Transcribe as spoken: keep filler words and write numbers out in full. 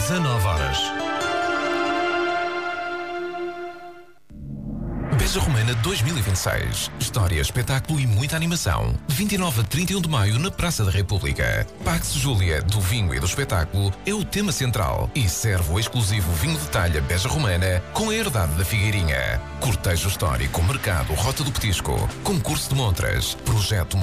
dezanove horas. Beja Romana dois mil e vinte e seis. História, espetáculo e muita animação. vinte e nove a trinta e um de maio na Praça da República. Pax Júlia, do vinho e do espetáculo, é o tema central e serve o exclusivo vinho de talha Beja Romana com a herdade da Figueirinha. Cortejo histórico, mercado, rota do petisco, concurso de montras, projeto